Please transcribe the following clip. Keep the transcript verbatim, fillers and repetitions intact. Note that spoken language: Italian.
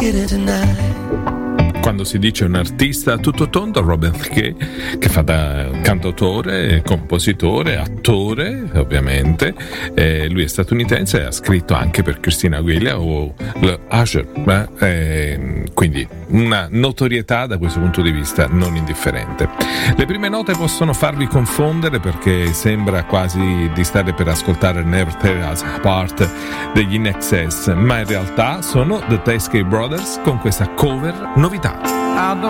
get it tonight. Quando si dice un artista a tutto tondo, Robin Thicke, che fa da cantautore, compositore, attore, ovviamente. Eh, lui è statunitense e ha scritto anche per Christina Aguilera o Usher, eh, quindi una notorietà da questo punto di vista non indifferente. Le prime note possono farvi confondere perché sembra quasi di stare per ascoltare Never Tear Us Apart degli In Excess, ma in realtà sono The Teskey Brothers con questa cover novità. I don't